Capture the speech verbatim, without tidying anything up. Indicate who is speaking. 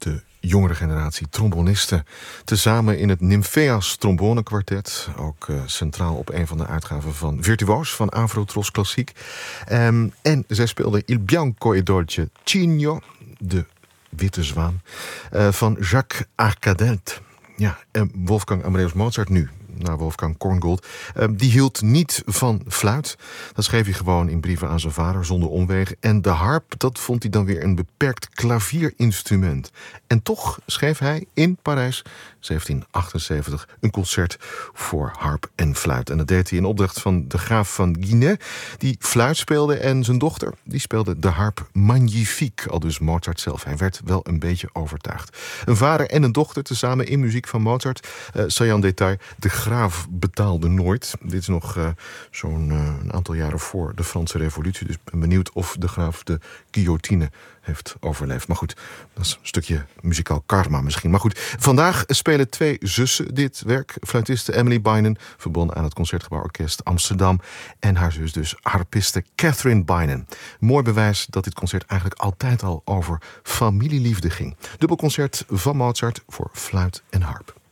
Speaker 1: de jongere generatie trombonisten. Tezamen in het Nymphaeas trombonekwartet. Ook uh, centraal op een van de uitgaven van Virtuoos van Avrotros Klassiek. Um, en zij speelde Il Bianco e Dolce Cigno, de witte zwaan, uh, van Jacques Arcadelt. Ja, en Wolfgang Amadeus Mozart nu, naar Wolfgang Korngold, uh, die hield niet van fluit. Dat schreef hij gewoon in brieven aan zijn vader, zonder omwegen. En de harp, dat vond hij dan weer een beperkt klavierinstrument. En toch schreef hij in Parijs, zeventien achtenzeventig, een concert voor harp en fluit. En dat deed hij in opdracht van de graaf van Guinée, die fluit speelde. En zijn dochter, die speelde de harp magnifique, al dus Mozart zelf. Hij werd wel een beetje overtuigd. Een vader en een dochter, tezamen in muziek van Mozart. Uh, saillant detail, de graaf betaalde nooit. Dit is nog uh, zo'n uh, een aantal jaren voor de Franse Revolutie. Dus ik ben benieuwd of de graaf de guillotine heeft overleefd. Maar goed, dat is een stukje muzikaal karma misschien. Maar goed, vandaag spelen twee zussen dit werk. Fluitiste Emily Bynon, verbonden aan het Concertgebouworkest Amsterdam. En haar zus dus, harpiste Catherine Bynon. Mooi bewijs dat dit concert eigenlijk altijd al over familieliefde ging. Dubbelconcert van Mozart voor fluit en harp.